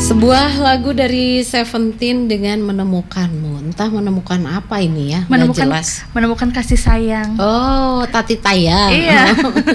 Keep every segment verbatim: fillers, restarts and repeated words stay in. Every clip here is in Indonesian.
Sebuah lagu dari Seventeen dengan Menemukanmu. Entah menemukan apa ini ya, menemukan, nggak jelas. Menemukan kasih sayang. Oh, Tati Tayang. Iya.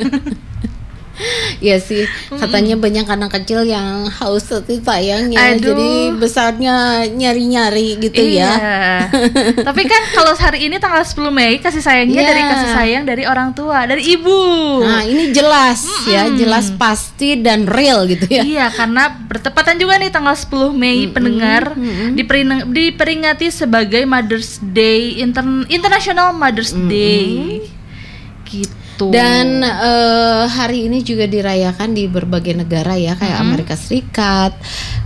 Ya sih, katanya banyak anak kecil yang haus Tati Tayang ya. Aduh. Jadi besarnya nyari-nyari gitu Iya. ya. Tapi kan kalau hari ini tanggal sepuluh Mei, kasih sayangnya Iya. dari kasih sayang dari orang tua, dari ibu. Nah, ini jelas Mm-mm. ya, jelas pasti dan real gitu ya. Iya, karena bertepatan juga nih tanggal sepuluh Mei, Mm-mm, pendengar, mm-mm. dipering- diperingati sebagai Mother's Day, Inter- International Mother's Mm-mm. Day. Gitu. Dan uh, hari ini juga dirayakan di berbagai negara ya, kayak Mm-mm. Amerika Serikat,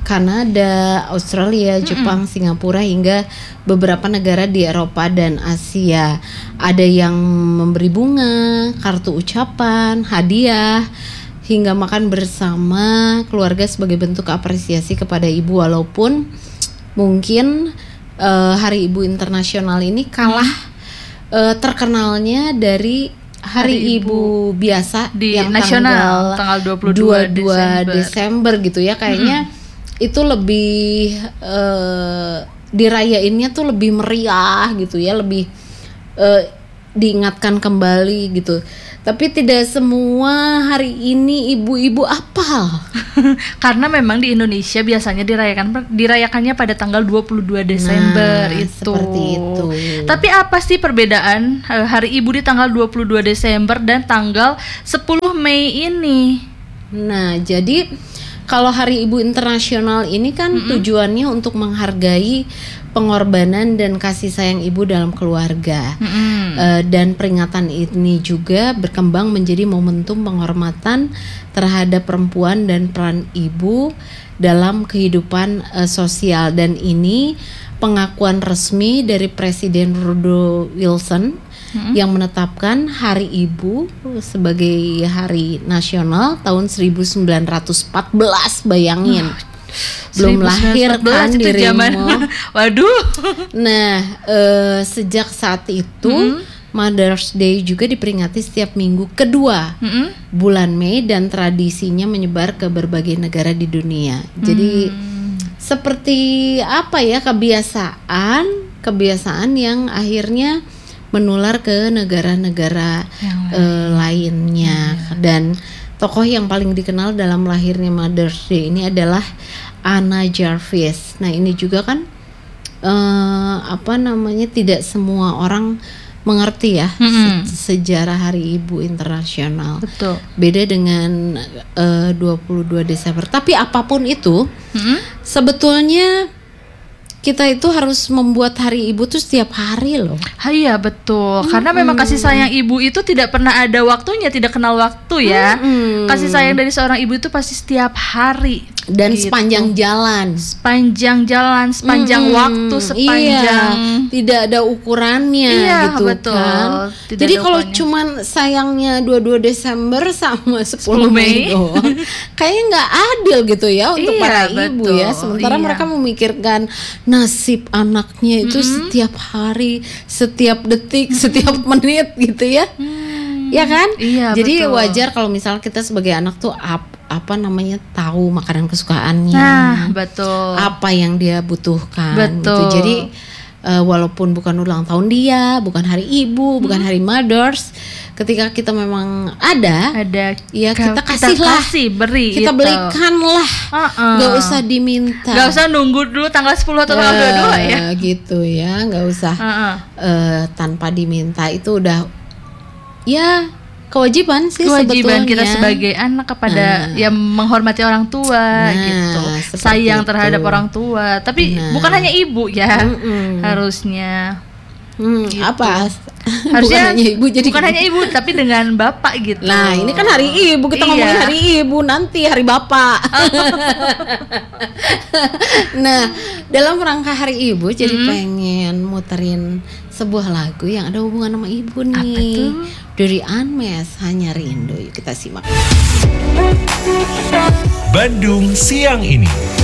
Kanada, Australia, Jepang, Singapura, hingga beberapa negara di Eropa dan Asia. Ada yang memberi bunga, kartu ucapan, hadiah, hingga makan bersama keluarga sebagai bentuk apresiasi kepada ibu, walaupun mungkin uh, Hari Ibu Internasional ini kalah uh, terkenalnya dari Hari, Hari Ibu, Ibu biasa di yang nasional, tanggal dua puluh dua Desember. Desember. Desember gitu ya, kayaknya itu lebih uh, dirayainnya tuh lebih meriah gitu ya, lebih uh, diingatkan kembali gitu. Tapi tidak semua hari ini ibu-ibu apal. Karena memang di Indonesia biasanya dirayakan dirayakannya pada tanggal dua puluh dua Desember Nah, itu. seperti itu. Tapi apa sih perbedaan eh, Hari Ibu di tanggal dua puluh dua Desember dan tanggal sepuluh Mei ini? Nah, jadi kalau Hari Ibu Internasional ini kan Mm-mm. tujuannya untuk menghargai pengorbanan dan kasih sayang ibu dalam keluarga. Mm-mm. Uh, dan peringatan ini juga berkembang menjadi momentum penghormatan terhadap perempuan dan peran ibu dalam kehidupan uh, sosial. Dan ini pengakuan resmi dari Presiden Woodrow Wilson Mm-mm. yang menetapkan Hari Ibu sebagai hari nasional tahun seribu sembilan ratus empat belas. Bayangin. Belum lahir kan itu dirimu. zaman. Waduh. Nah, eh, sejak saat itu Mm-mm. Mother's Day juga diperingati setiap minggu kedua Mm-mm. bulan Mei, dan tradisinya menyebar ke berbagai negara di dunia. Jadi Hmm. seperti apa ya, kebiasaan kebiasaan yang akhirnya menular ke negara-negara Yang eh, lainnya. Dan tokoh yang paling dikenal dalam lahirnya Mother's Day ini adalah Anna Jarvis. Nah, ini juga kan eh, apa namanya, tidak semua orang mengerti ya Mm-mm. se- sejarah Hari Ibu Internasional. Betul. Beda dengan eh, dua puluh dua Desember. Tapi apapun itu, Mm-mm. sebetulnya kita itu harus membuat Hari Ibu tuh setiap hari loh. Ha, iya betul, karena memang kasih sayang ibu itu tidak pernah ada waktunya, tidak kenal waktu ya. Mm-mm. Kasih sayang dari seorang ibu itu pasti setiap hari Dan gitu. sepanjang jalan. sepanjang jalan, sepanjang Mm-mm. waktu, sepanjang Iya, tidak ada ukurannya Iya, gitu betul. kan. Tidak Jadi ada kalau ukurannya. cuman sayangnya dua puluh dua Desember sama sepuluh sepuluh Mei Mei. doang, kayaknya nggak adil gitu ya untuk Iya, para ibu betul. ya. Sementara Iya. mereka memikirkan nasib anaknya itu Mm-mm. setiap hari, setiap detik, setiap menit gitu ya. Hmm. Ya kan? Iya, Jadi betul. wajar kalau misalnya kita sebagai anak tuh ap- apa namanya, tahu makanan kesukaannya. Nah, betul. Apa yang dia butuhkan. Betul. Gitu. Jadi uh, walaupun bukan ulang tahun dia, bukan hari ibu, bukan hari mothers, ketika kita memang ada, Ada ya ka- kita kasihlah, kasih, beri kita itu. belikanlah, Uh-uh. nggak usah diminta, Nggak usah nunggu dulu tanggal sepuluh atau tanggal dua puluh dua ya. Eh, gitu ya, nggak usah Uh-uh. eh, tanpa diminta. Itu udah ya kewajiban sih Kewajiban sebetulnya kita sebagai anak kepada Nah. yang menghormati orang tua Nah, gitu, seperti sayang itu. terhadap orang tua. Tapi Nah. bukan hanya ibu ya, Mm-mm. harusnya Hmm, gitu. apa? harusnya bukan hanya ibu, jadi bukan hanya ibu tapi dengan bapak gitu. Nah, ini kan hari ibu, kita Iya. ngomongin hari ibu, nanti hari bapak. Nah, dalam rangka hari ibu, jadi Mm-mm. pengen muterin sebuah lagu yang ada hubungan sama ibu nih. Apa tuh? Dari Unmesh, Hanya Rindu. Yuk kita simak. Bandung Siang Ini.